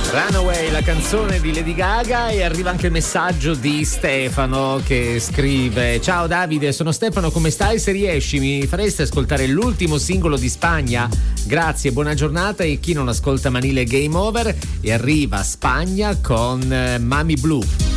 Runaway, la canzone di Lady Gaga, e arriva anche il messaggio di Stefano che scrive: ciao Davide, sono Stefano, come stai? Se riesci mi faresti ascoltare l'ultimo singolo di Spagna? Grazie, buona giornata. E chi non ascolta Manile Game Over, e arriva Spagna con Mami Blue.